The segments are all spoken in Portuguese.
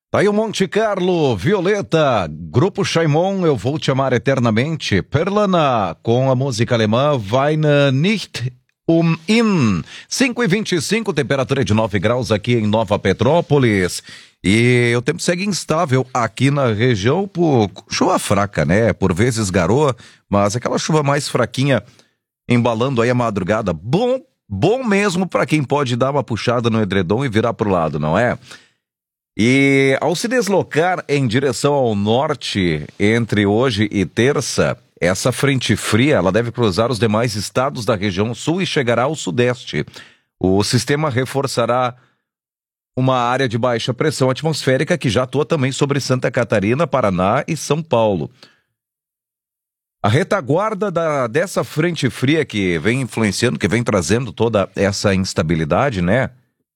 Tá aí o Monte Carlo, Violeta, Grupo Chaimon, Eu Vou Te Amar Eternamente, Perlana, com a música alemã Weine nicht in 5h25, temperatura de 9 graus aqui em Nova Petrópolis. E o tempo segue instável aqui na região por chuva fraca, né? Por vezes garoa, mas aquela chuva mais fraquinha embalando aí a madrugada. Bom mesmo para quem pode dar uma puxada no edredom e virar pro lado, não é? E ao se deslocar em direção ao norte entre hoje e terça, essa frente fria ela deve cruzar os demais estados da região sul e chegará ao sudeste. O sistema reforçará uma área de baixa pressão atmosférica que já atua também sobre Santa Catarina, Paraná e São Paulo. A retaguarda dessa frente fria que vem influenciando, que vem trazendo toda essa instabilidade, né?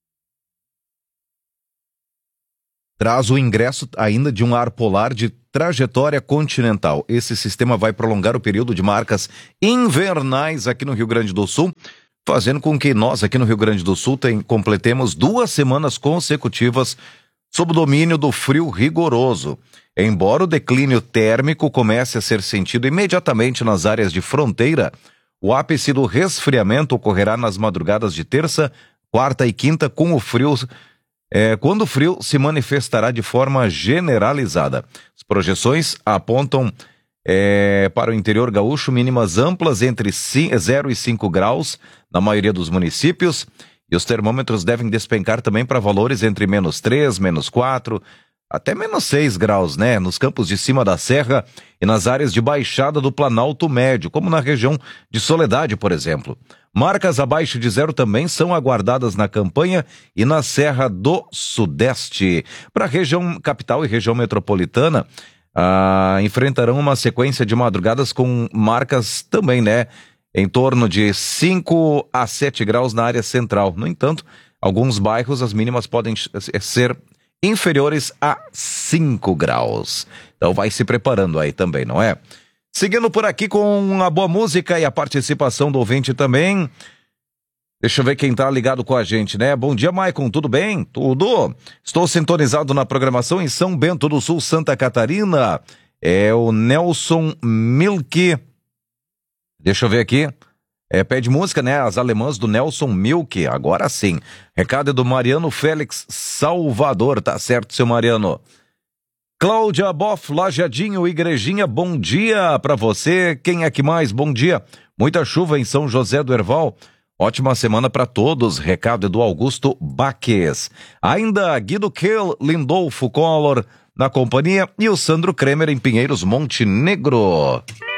Traz o ingresso ainda de um ar polar de trajetória continental. Esse sistema vai prolongar o período de marcas invernais aqui no Rio Grande do Sul, fazendo com que nós aqui no Rio Grande do Sul completemos 2 semanas consecutivas sob o domínio do frio rigoroso. Embora o declínio térmico comece a ser sentido imediatamente nas áreas de fronteira, o ápice do resfriamento ocorrerá nas madrugadas de terça, quarta e quinta com o frio quando o frio se manifestará de forma generalizada. As projeções apontam para o interior gaúcho mínimas amplas entre 0 e 5 graus na maioria dos municípios, e os termômetros devem despencar também para valores entre -3, -4, até -6 graus, né? Nos campos de cima da serra e nas áreas de baixada do Planalto Médio, como na região de Soledade, por exemplo. Marcas abaixo de 0 também são aguardadas na Campanha e na Serra do Sudeste. Para a região capital e região metropolitana, enfrentarão uma sequência de madrugadas com marcas também, né? Em torno de 5 a 7 graus na área central. No entanto, alguns bairros as mínimas podem ser inferiores a 5 graus. Então vai se preparando aí também, não é? Seguindo por aqui com a boa música e a participação do ouvinte também. Deixa eu ver quem tá ligado com a gente, né? Bom dia, Maicon, tudo bem? Tudo. Estou sintonizado na programação em São Bento do Sul, Santa Catarina. É o Nelson Milk. Deixa eu ver aqui. Pede música, né? As alemãs do Nelson Milk. Agora sim. Recado é do Mariano Félix Salvador. Tá certo, seu Mariano. Cláudia Boff, Lajeadinho, Igrejinha, bom dia pra você. Quem é que mais? Bom dia. Muita chuva em São José do Herval. Ótima semana pra todos. Recado é do Augusto Baques. Ainda Guido Kehl, Lindolfo Collor na companhia e o Sandro Kremer em Pinheiros, Montenegro.